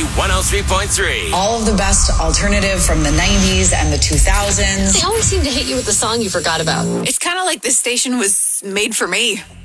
103.3. All of the best alternative from the 90s and the 2000s. They always seem to hit you with the song you forgot about. It's kind of like this station was made for me.